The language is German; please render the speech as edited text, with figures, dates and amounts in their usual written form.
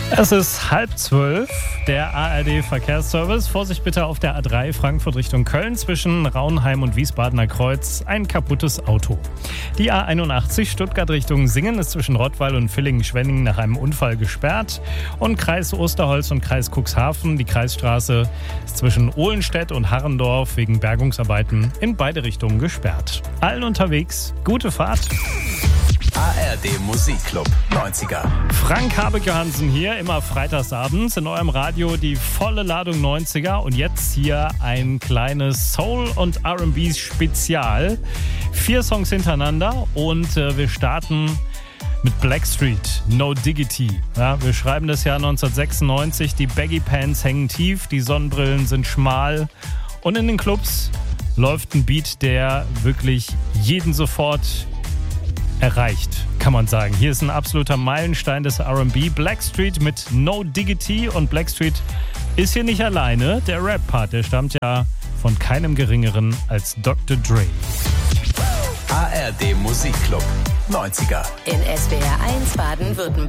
Es ist 11:30, der ARD-Verkehrsservice. Vorsicht bitte auf der A3 Frankfurt Richtung Köln zwischen Raunheim und Wiesbadener Kreuz. Ein kaputtes Auto. Die A81 Stuttgart Richtung Singen ist zwischen Rottweil und Villingen-Schwenningen nach einem Unfall gesperrt. Und Kreis Osterholz und Kreis Cuxhaven, die Kreisstraße, ist zwischen Ohlenstedt und Harrendorf wegen Bergungsarbeiten in beide Richtungen gesperrt. Allen unterwegs, gute Fahrt. ARD Musikclub 90er. Frank Habek-Johansen hier, immer freitagsabends in eurem Radio die volle Ladung 90er. Und jetzt hier ein kleines Soul- und R&B-Spezial. 4 Songs hintereinander und wir starten mit Blackstreet, No Diggity. Ja, wir schreiben das Jahr 1996, die Baggy Pants hängen tief, die Sonnenbrillen sind schmal und in den Clubs läuft ein Beat, der wirklich jeden sofort erreicht, kann man sagen. Hier ist ein absoluter Meilenstein des R&B. Blackstreet mit No Diggity, und Blackstreet ist hier nicht alleine. Der Rap-Part, der stammt ja von keinem Geringeren als Dr. Dre. ARD Musikclub 90er. In SWR 1 Baden-Württemberg.